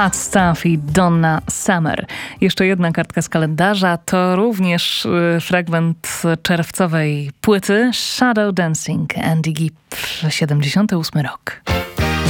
Hot Stuff i Donna Summer. Jeszcze jedna kartka z kalendarza to również fragment czerwcowej płyty Shadow Dancing, Andy Gibb, 78 rok.